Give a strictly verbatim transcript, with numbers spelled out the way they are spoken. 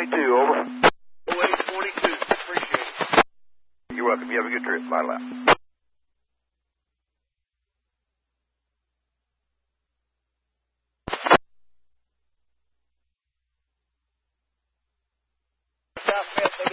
twenty-two, over. oh eight twenty-two, appreciate it. You're welcome. You have a good trip. Bye, left.